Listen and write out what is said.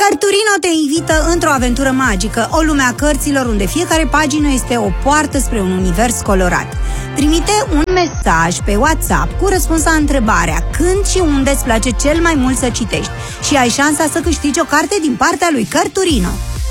Cărturino te invită într-o aventură magică, o lume a cărților unde fiecare pagină este o poartă spre un univers colorat. Trimite un mesaj pe WhatsApp cu răspuns la întrebarea când și unde îți place cel mai mult să citești și ai șansa să câștigi o carte din partea lui Cărturino.